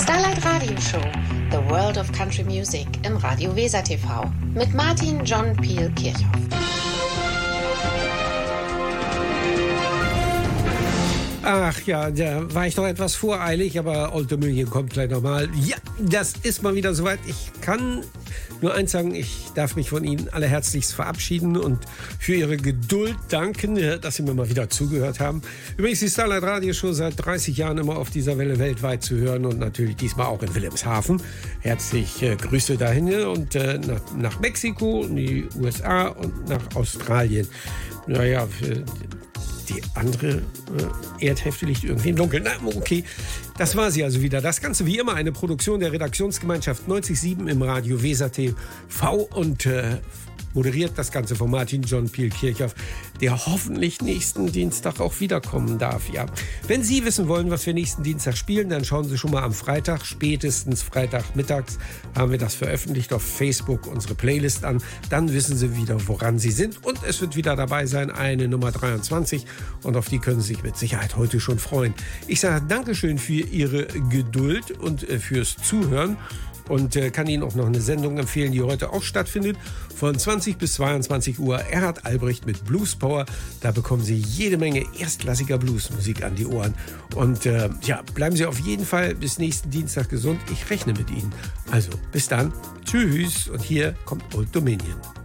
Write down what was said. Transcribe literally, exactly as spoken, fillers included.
Starlight Radio Show, The World of Country Music im Radio Weser T V mit Martin John Peel Kirchhoff. Ach ja, da war ich doch etwas voreilig, aber Old Dominion kommt gleich nochmal. Ja, das ist mal wieder soweit. Ich kann nur eins sagen, ich darf mich von Ihnen alle herzlichst verabschieden und für Ihre Geduld danken, dass Sie mir mal wieder zugehört haben. Übrigens die Starlight Radio Show seit dreißig Jahren immer auf dieser Welle weltweit zu hören und natürlich diesmal auch in Wilhelmshaven. Herzlich äh, Grüße dahin und äh, nach, nach Mexiko, in die U S A und nach Australien. Naja, für die andere äh, Erdhälfte liegt irgendwie im Dunkeln. Na, okay, das war sie also wieder. Das Ganze wie immer eine Produktion der Redaktionsgemeinschaft neunzig Komma sieben im Radio Weser T V und äh, moderiert das Ganze von Martin John Peel Kirchhoff, der hoffentlich nächsten Dienstag auch wiederkommen darf. Ja. Wenn Sie wissen wollen, was wir nächsten Dienstag spielen, dann schauen Sie schon mal am Freitag, spätestens Freitagmittags, haben wir das veröffentlicht auf Facebook, unsere Playlist an. Dann wissen Sie wieder, woran Sie sind. Und es wird wieder dabei sein, eine Nummer dreiundzwanzig. Und auf die können Sie sich mit Sicherheit heute schon freuen. Ich sage Dankeschön für Ihre Geduld und äh, fürs Zuhören. Und äh, kann Ihnen auch noch eine Sendung empfehlen, die heute auch stattfindet. Von zwanzig bis zweiundzwanzig Uhr Erhard Albrecht mit Blues Power. Da bekommen Sie jede Menge erstklassiger Bluesmusik an die Ohren. Und äh, ja, bleiben Sie auf jeden Fall bis nächsten Dienstag gesund. Ich rechne mit Ihnen. Also bis dann. Tschüss. Und hier kommt Old Dominion.